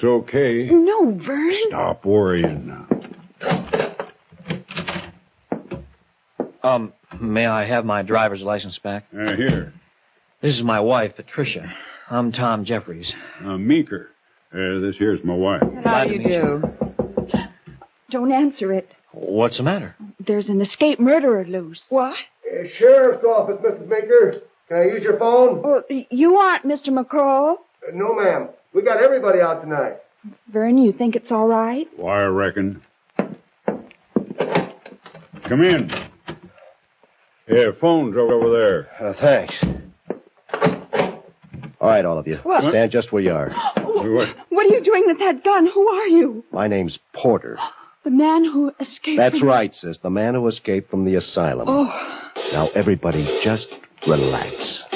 okay. No, Vern. Stop worrying now. May I have my driver's license back? Here. This is my wife, Patricia. I'm Tom Jeffries. Meeker. This here's my wife. How do you do? Don't answer it. What's the matter? There's an escaped murderer loose. What? Sheriff's office, Mrs. Meeker. Can I use your phone? Oh, you aren't Mr. McCall? No, ma'am. We got everybody out tonight. Vern, you think it's all right? Why, I reckon. Come in. Yeah, phone's over there. Thanks. All right, all of you. What? Stand just where you are. What are you doing with that gun? Who are you? My name's Porter. The man who escaped. That's right, sis. The man who escaped from the asylum. Oh. Now, everybody, just relax.